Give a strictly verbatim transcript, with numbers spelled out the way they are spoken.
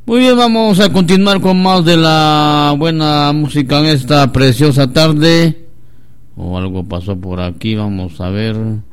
Muy bien, vamos a continuar con más de la buena música en esta preciosa tarde. O algo pasó por aquí, vamos a ver.